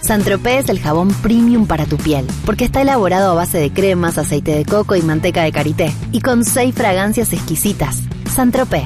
Saint-Tropez es el jabón premium para tu piel, porque está elaborado a base de cremas, aceite de coco y manteca de karité, y con 6 fragancias exquisitas. Saint-Tropez.